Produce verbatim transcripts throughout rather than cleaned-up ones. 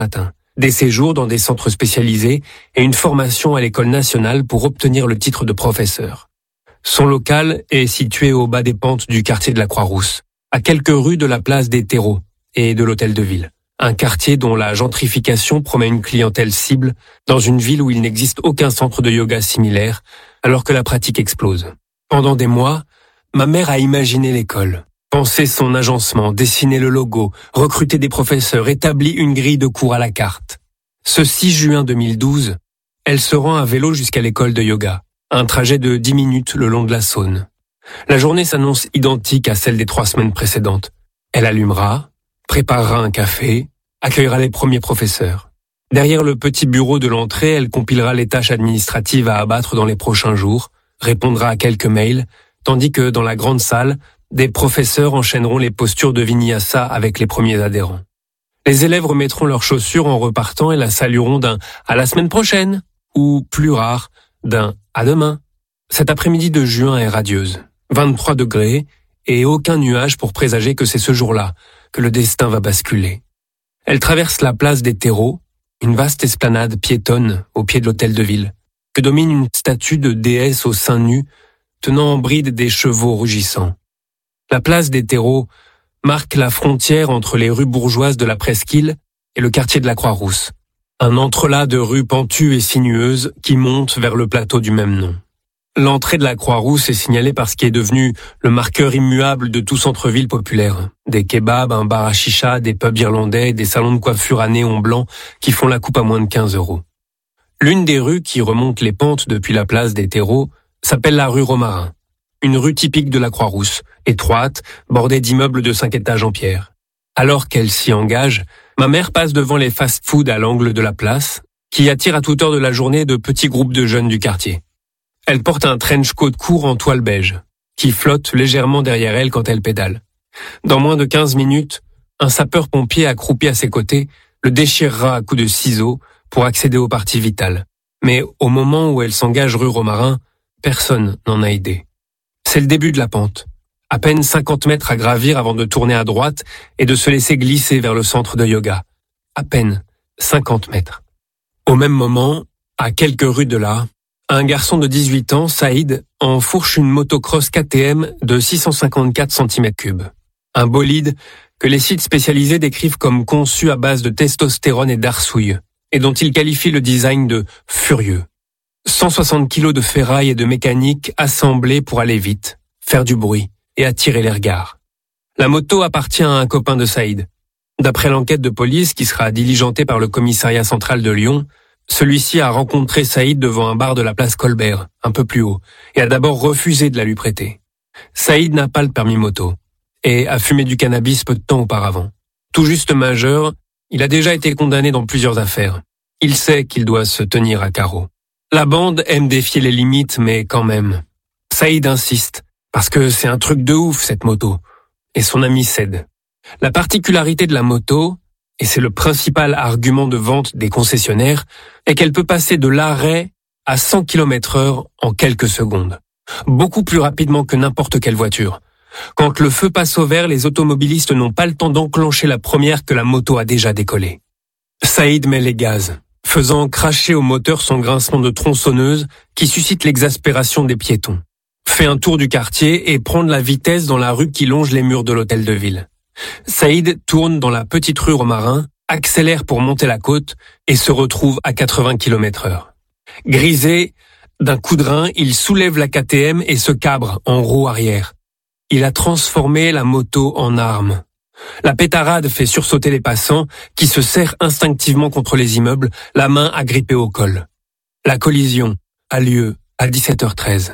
matin, des séjours dans des centres spécialisés et une formation à l'école nationale pour obtenir le titre de professeur. Son local est situé au bas des pentes du quartier de la Croix-Rousse, à quelques rues de la place des terreaux et de l'hôtel de ville. Un quartier dont la gentrification promet une clientèle cible dans une ville où il n'existe aucun centre de yoga similaire, alors que la pratique explose. Pendant des mois, ma mère a imaginé l'école, pensé son agencement, dessiné le logo, recruté des professeurs, établi une grille de cours à la carte. Ce six juin deux mille douze, elle se rend à vélo jusqu'à l'école de yoga, un trajet de dix minutes le long de la Saône. La journée s'annonce identique à celle des trois semaines précédentes. Elle allumera, préparera un café, accueillera les premiers professeurs. Derrière le petit bureau de l'entrée, elle compilera les tâches administratives à abattre dans les prochains jours, répondra à quelques mails, tandis que dans la grande salle, des professeurs enchaîneront les postures de vinyasa avec les premiers adhérents. Les élèves remettront leurs chaussures en repartant et la salueront d'un « à la semaine prochaine » ou, plus rare, d'un « à demain ». Cet après-midi de juin est radieuse, vingt-trois degrés et aucun nuage pour présager que c'est ce jour-là que le destin va basculer. Elle traverse la place des terreaux, une vaste esplanade piétonne au pied de l'hôtel de ville, que domine une statue de déesse aux seins nus, tenant en bride des chevaux rugissants. La place des terreaux marque la frontière entre les rues bourgeoises de la Presqu'île et le quartier de la Croix-Rousse, un entrelac de rues pentues et sinueuses qui montent vers le plateau du même nom. L'entrée de la Croix-Rousse est signalée par ce qui est devenu le marqueur immuable de tout centre-ville populaire. Des kebabs, un bar à chicha, des pubs irlandais, des salons de coiffure à néon blanc qui font la coupe à moins de quinze euros. L'une des rues qui remonte les pentes depuis la place des terreaux s'appelle la rue Romarin, une rue typique de la Croix-Rousse, étroite, bordée d'immeubles de cinq étages en pierre. Alors qu'elle s'y engage, ma mère passe devant les fast-food à l'angle de la place, qui attirent à toute heure de la journée de petits groupes de jeunes du quartier. Elle porte un trench coat court en toile beige, qui flotte légèrement derrière elle quand elle pédale. Dans moins de quinze minutes, un sapeur-pompier accroupi à ses côtés le déchirera à coups de ciseaux pour accéder aux parties vitales. Mais au moment où elle s'engage rue Romarin, personne n'en a idée. C'est le début de la pente. À peine cinquante mètres à gravir avant de tourner à droite et de se laisser glisser vers le centre de yoga. À peine cinquante mètres. Au même moment, à quelques rues de là, un garçon de dix-huit ans, Saïd, enfourche une motocross K T M de six cent cinquante-quatre centimètres cubes. Un bolide que les sites spécialisés décrivent comme conçu à base de testostérone et d'arsouille, et dont ils qualifient le design de « furieux ». cent soixante kilos de ferraille et de mécanique assemblés pour aller vite, faire du bruit et attirer les regards. La moto appartient à un copain de Saïd. D'après l'enquête de police qui sera diligentée par le commissariat central de Lyon, celui-ci a rencontré Saïd devant un bar de la place Colbert, un peu plus haut, et a d'abord refusé de la lui prêter. Saïd n'a pas le permis moto et a fumé du cannabis peu de temps auparavant. Tout juste majeur, il a déjà été condamné dans plusieurs affaires. Il sait qu'il doit se tenir à carreau. La bande aime défier les limites, mais quand même. Saïd insiste, parce que c'est un truc de ouf cette moto, et son ami cède. La particularité de la moto, et c'est le principal argument de vente des concessionnaires, est qu'elle peut passer de l'arrêt à cent kilomètres heure en quelques secondes. Beaucoup plus rapidement que n'importe quelle voiture. Quand le feu passe au vert, les automobilistes n'ont pas le temps d'enclencher la première que la moto a déjà décollé. Saïd met les gaz, faisant cracher au moteur son grincement de tronçonneuse qui suscite l'exaspération des piétons. Fait un tour du quartier et prend de la vitesse dans la rue qui longe les murs de l'hôtel de ville. Saïd tourne dans la petite rue Romarin, accélère pour monter la côte et se retrouve à quatre-vingts kilomètres heure. Grisé, d'un coup de rein, il soulève la K T M et se cabre en roue arrière. Il a transformé la moto en arme. La pétarade fait sursauter les passants qui se serrent instinctivement contre les immeubles, la main agrippée au col. La collision a lieu à dix-sept heures treize.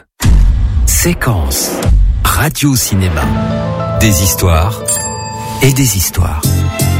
Séquence Radio Cinéma. Des histoires et des histoires.